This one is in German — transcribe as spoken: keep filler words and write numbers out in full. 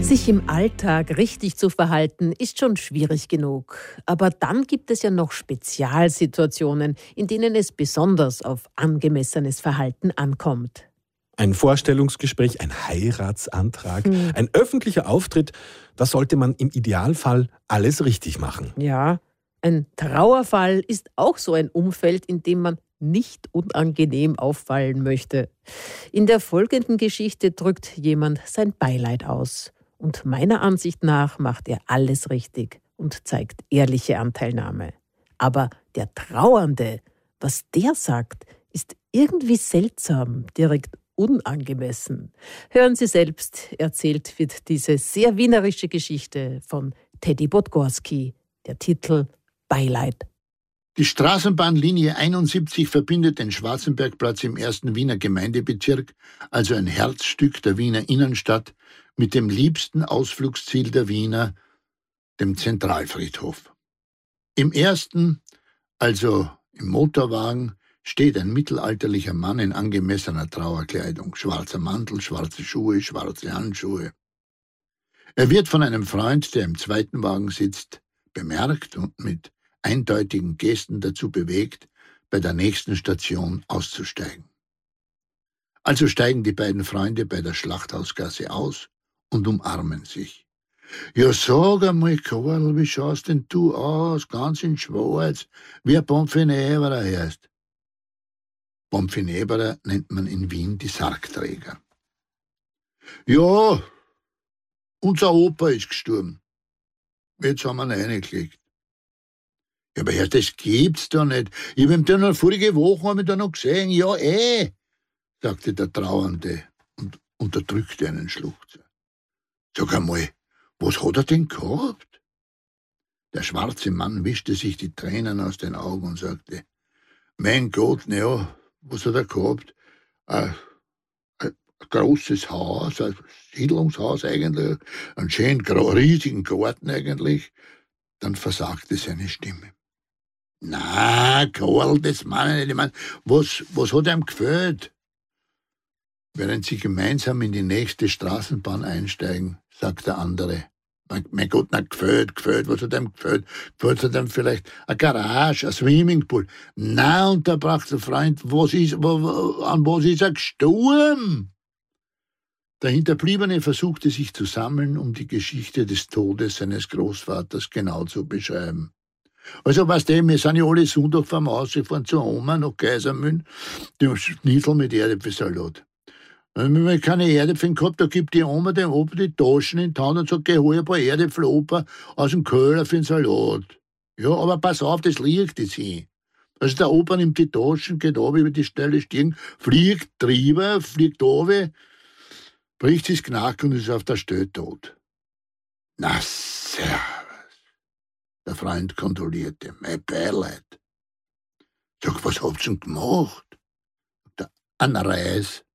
Sich im Alltag richtig zu verhalten, ist schon schwierig genug. Aber dann gibt es ja noch Spezialsituationen, in denen es besonders auf angemessenes Verhalten ankommt. Ein Vorstellungsgespräch, ein Heiratsantrag, Hm. ein öffentlicher Auftritt, da sollte man im Idealfall alles richtig machen. Ja, ein Trauerfall ist auch so ein Umfeld, in dem man nicht unangenehm auffallen möchte. In der folgenden Geschichte drückt jemand sein Beileid aus. Und meiner Ansicht nach macht er alles richtig und zeigt ehrliche Anteilnahme. Aber der Trauernde, was der sagt, ist irgendwie seltsam, direkt unangemessen. Hören Sie selbst, erzählt wird diese sehr wienerische Geschichte von Teddy Podgorski. Der Titel Beileid. Die Straßenbahnlinie einundsiebzig verbindet den Schwarzenbergplatz im ersten Wiener Gemeindebezirk, also ein Herzstück der Wiener Innenstadt, mit dem liebsten Ausflugsziel der Wiener, dem Zentralfriedhof. Im ersten, also im Motorwagen, steht ein mittelalterlicher Mann in angemessener Trauerkleidung, schwarzer Mantel, schwarze Schuhe, schwarze Handschuhe. Er wird von einem Freund, der im zweiten Wagen sitzt, bemerkt und mit eindeutigen Gesten dazu bewegt, bei der nächsten Station auszusteigen. Also steigen die beiden Freunde bei der Schlachthausgasse aus und umarmen sich. »Ja, sag einmal, Karl, wie schaust denn du aus, ganz in schwarz, wie ein Pomfeneberer heißt?« Pomfeneberer nennt man in Wien die Sargträger. »Ja, unser Opa ist gestorben. Jetzt haben wir ihn reingelegt.« »Ja, aber Herr, das gibt's doch nicht. Ich hab ihn da noch vorige Woche hab ich da noch gesehen. Ja, eh«, sagte der Trauernde und unterdrückte einen Schluchzer. »Sag einmal, was hat er denn gehabt?« Der schwarze Mann wischte sich die Tränen aus den Augen und sagte, »Mein Gott, na ja, was hat er gehabt? Ein, ein großes Haus, ein Siedlungshaus eigentlich, einen schönen, riesigen Garten eigentlich.« Dann versagte seine Stimme. »Na, Karl, das meine ich nicht. Ich meine, was, was hat ihm gefällt?« Während sie gemeinsam in die nächste Straßenbahn einsteigen, sagt der andere, mein, mein Gott, na, gefällt, gefällt, was hat ihm gefällt? Gefällt hat ihm vielleicht eine Garage, ein Swimmingpool? Na, unterbrach der Freund, was ist, wo, an was ist er gestorben? Der Hinterbliebene versuchte sich zu sammeln, um die Geschichte des Todes seines Großvaters genau zu beschreiben. Also, weißt du, wir sind ja alle Sonntag vom Haus gefahren zur Oma nach Geisermühlen, die Schnitzel mit Erdäpfelsalat. Wenn wir keine Erdäpfel gehabt, da gibt die Oma dem Opa die Taschen in die Hand und sagt, geh, hol ein paar Erdäpfel, Opa, aus dem Köhler für den Salat. Ja, aber pass auf, das liegt jetzt hin. Also der Opa nimmt die Taschen, geht runter über die steile Stirn, fliegt drüber, fliegt runter, bricht sich Knack und ist auf der Stelle tot. Na, servus. Der Freund kontrollierte. Mein Beileid. Sag, was habt ihr denn gemacht? Der Anreis.